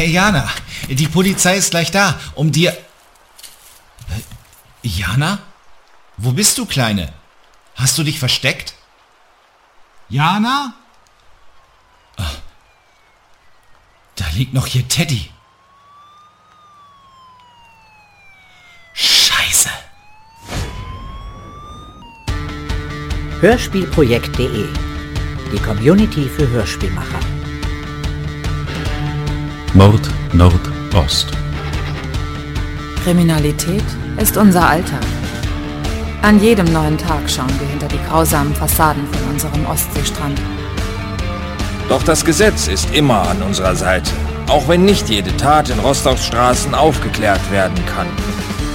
Hey Jana, die Polizei ist gleich da, um dir... Jana? Wo bist du, Kleine? Hast du dich versteckt? Jana? Da liegt noch hier Teddy. Scheiße. Hörspielprojekt.de, die Community für Hörspielmacher. Mord Nordost. Kriminalität ist unser Alltag. An jedem neuen Tag schauen wir hinter die grausamen Fassaden von unserem Ostseestrand. Doch das Gesetz ist immer an unserer Seite, auch wenn nicht jede Tat in Rostocks Straßen aufgeklärt werden kann.